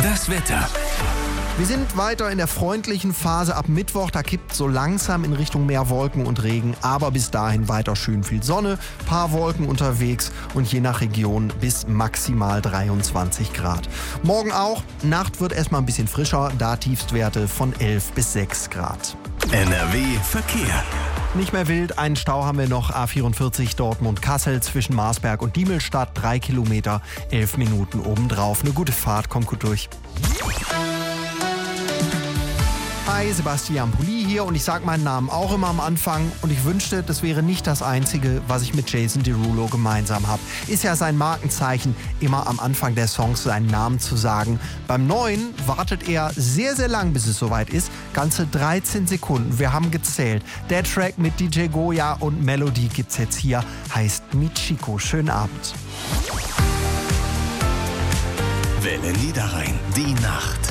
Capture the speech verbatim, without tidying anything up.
Das Wetter. Wir sind weiter in der freundlichen Phase ab Mittwoch. Da kippt so langsam in Richtung mehr Wolken und Regen. Aber bis dahin weiter schön viel Sonne, paar Wolken unterwegs und je nach Region bis maximal dreiundzwanzig Grad. Morgen auch. Nacht wird erstmal ein bisschen frischer. Da Tiefstwerte von elf bis sechs Grad. N R W Verkehr. Nicht mehr wild, einen Stau haben wir noch, A vierundvierzig Dortmund-Kassel zwischen Marsberg und Diemelstadt, drei Kilometer, elf Minuten obendrauf. Eine gute Fahrt, kommt gut durch. Hi, Sebastian Pulli hier und ich sage meinen Namen auch immer am Anfang und ich wünschte, das wäre nicht das Einzige, was ich mit Jason Derulo gemeinsam habe. Ist ja sein Markenzeichen, immer am Anfang der Songs seinen Namen zu sagen. Beim neuen wartet er sehr, sehr lang, bis es soweit ist. Ganze dreizehn Sekunden, wir haben gezählt. Der Track mit D J Goya und Melody gibt's jetzt hier, heißt Michiko. Schönen Abend. Welle Niederrhein, die Nacht.